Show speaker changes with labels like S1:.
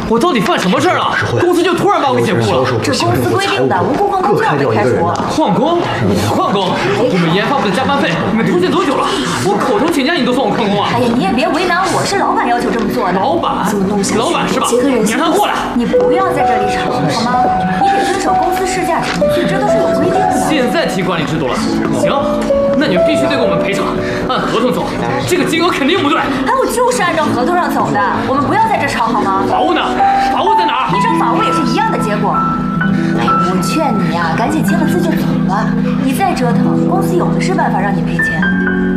S1: 我到底犯什么事儿了？公司就突然把我给解雇了？
S2: 这公司规定的，无故旷工就要被开除。
S1: 旷工？旷工？我们研发部的加班费你们拖欠多久了？我口头请假你都算我旷工啊？
S2: 哎呀，你也别为难我，是老板要求这么做的。
S1: 老板？
S2: 这么弄下去，
S1: 老板是吧？你让他过来。
S2: 你不要在这里吵好吗？你得遵守公司事假程序，这都是有规定的。
S1: 现在提管理制度了，行，那你们必须得给我们赔偿，按合同走，这个金额肯定不对。
S2: 哎，我就是按照合同上走的，我们不要在这吵好吗？
S1: 法务呢？法务在哪儿？
S2: 你找法务也是一样的结果。哎呀，我劝你呀，赶紧签了字就走吧，你再折腾，公司有的是办法让你赔钱。